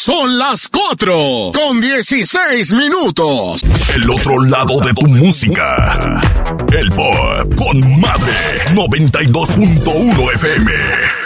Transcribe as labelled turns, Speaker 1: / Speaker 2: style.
Speaker 1: Son las 4:16.
Speaker 2: El otro lado de tu música. El Pop con Madre 92.1 FM.